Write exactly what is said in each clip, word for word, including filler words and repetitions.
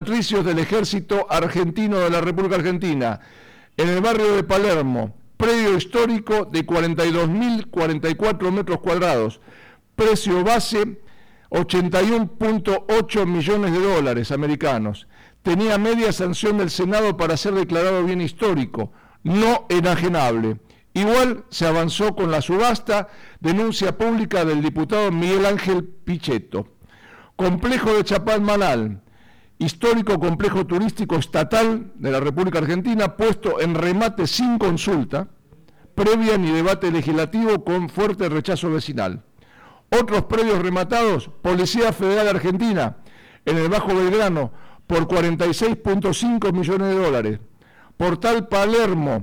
patricios del Ejército Argentino de la República Argentina, en el barrio de Palermo, predio histórico de cuarenta y dos mil cuarenta y cuatro metros cuadrados, precio base ochenta y uno punto ocho millones de dólares americanos. Tenía media sanción del Senado para ser declarado bien histórico, no enajenable. Igual se avanzó con la subasta, denuncia pública del diputado Miguel Ángel Pichetto. Complejo de Chapalmalal, histórico complejo turístico estatal de la República Argentina, puesto en remate sin consulta, previa ni debate legislativo, con fuerte rechazo vecinal. Otros predios rematados: Policía Federal Argentina, en el Bajo Belgrano, por cuarenta y seis punto cinco millones de dólares. Portal Palermo,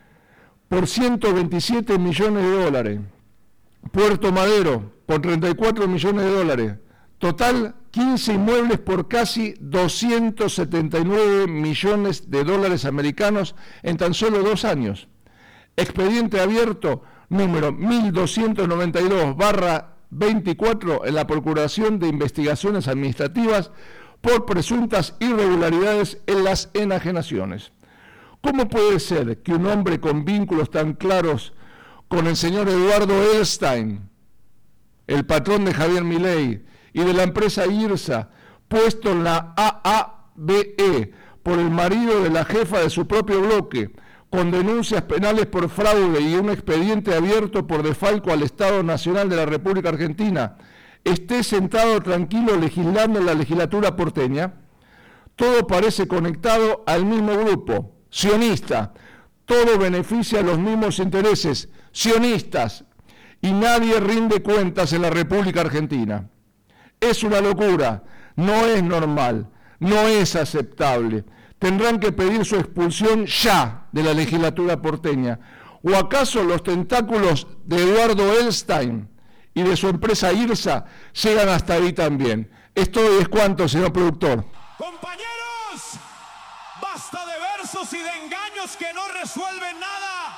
por ciento veintisiete millones de dólares. Puerto Madero, por treinta y cuatro millones de dólares. Total, quince inmuebles por casi doscientos setenta y nueve millones de dólares americanos en tan solo dos años. Expediente abierto número mil doscientos noventa y dos barra veinticuatro en la Procuración de Investigaciones Administrativas por presuntas irregularidades en las enajenaciones. ¿Cómo puede ser que un hombre con vínculos tan claros con el señor Eduardo Elstein, el patrón de Javier Milei, y de la empresa IRSA, puesto en la A A B E por el marido de la jefa de su propio bloque, con denuncias penales por fraude y un expediente abierto por desfalco al Estado Nacional de la República Argentina, esté sentado tranquilo legislando en la legislatura porteña? Todo parece conectado al mismo grupo, sionista. Todo beneficia a los mismos intereses, sionistas, y nadie rinde cuentas en la República Argentina. Es una locura, no es normal, no es aceptable. Tendrán que pedir su expulsión ya de la legislatura porteña. ¿O acaso los tentáculos de Eduardo Elstein y de su empresa IRSA llegan hasta ahí también? Esto es cuanto, señor productor. Compañeros, basta de versos y de engaños que no resuelven nada.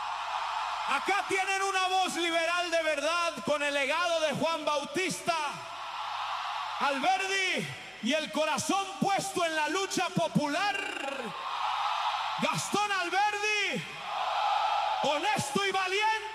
Acá tienen una voz liberal de verdad con el legado de Juan Bautista Alberdi y el corazón puesto en la lucha popular. Gastón Alberdi, honesto y valiente.